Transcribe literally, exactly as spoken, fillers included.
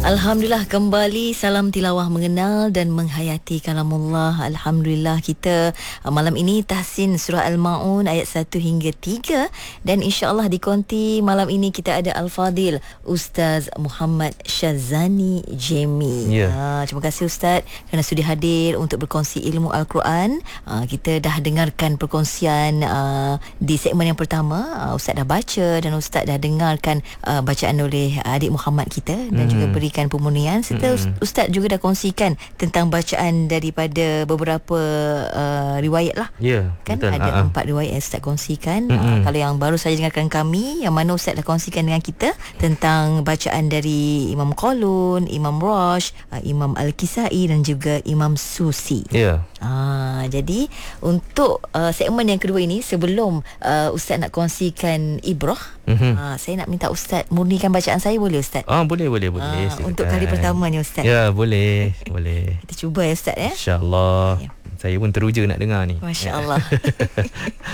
Alhamdulillah, kembali salam tilawah mengenal dan menghayati kalamullah. Alhamdulillah, kita uh, malam ini tahsin surah Al-Maun ayat satu hingga tiga, dan insya-Allah di konti malam ini kita ada Al-Fadil Ustaz Muhammad Syazani Jemi. Yeah. Uh, terima kasih Ustaz kerana sudi hadir untuk berkongsi ilmu Al-Quran. Uh, kita dah dengarkan perkongsian uh, di segmen yang pertama. Uh, Ustaz dah baca dan Ustaz dah dengarkan uh, bacaan oleh adik Muhammad kita dan Hmm. juga beri pemurnian serta Mm-hmm. Ustaz juga dah kongsikan tentang bacaan daripada beberapa uh, riwayat lah. Ya, Kan betul. ada Ha-ha. empat riwayat yang Ustaz kongsikan. Mm-hmm. Uh, kalau yang baru saja dengarkan kami, yang mana Ustaz dah kongsikan dengan kita tentang bacaan dari Imam Qalun, Imam Rash, uh, Imam Al-Kisai dan juga Imam Susi. Ya. Ah, jadi untuk uh, segmen yang kedua ini, sebelum uh, Ustaz nak kongsikan ibrah, Mhm. uh, saya nak minta Ustaz murnikan bacaan saya, boleh Ustaz? Ah, boleh boleh boleh. Ah, Silakan. untuk kali pertama ni Ustaz. Ya, boleh. Boleh. Kita cuba ya Ustaz ya. InsyaAllah. Ya. Saya pun teruja nak dengar ni. Masya Allah.